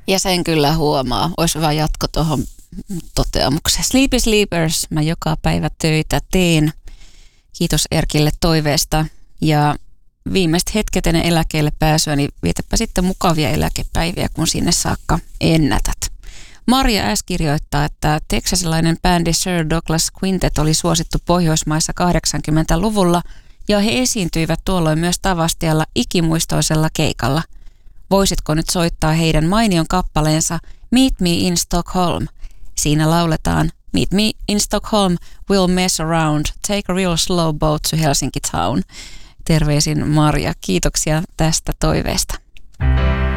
Ja sen kyllä huomaa. Olisi hyvä jatko tuohon toteamukseen. Sleepy Sleepers, mä joka päivä töitä teen. Kiitos Erkille toiveesta. Ja viimeiset hetket ennen eläkkeelle pääsyä, niin vietäpä sitten mukavia eläkepäiviä, kun sinne saakka ennätät. Maria S. kirjoittaa, että teksasilainen bändi Sir Douglas Quintet oli suosittu Pohjoismaissa 80-luvulla ja he esiintyivät tuolloin myös Tavastialla ikimuistoisella keikalla. Voisitko nyt soittaa heidän mainion kappaleensa Meet Me in Stockholm? Siinä lauletaan Meet me in Stockholm, we'll mess around, take a real slow boat to Helsinki town. Terveisin Maria, kiitoksia tästä toiveesta.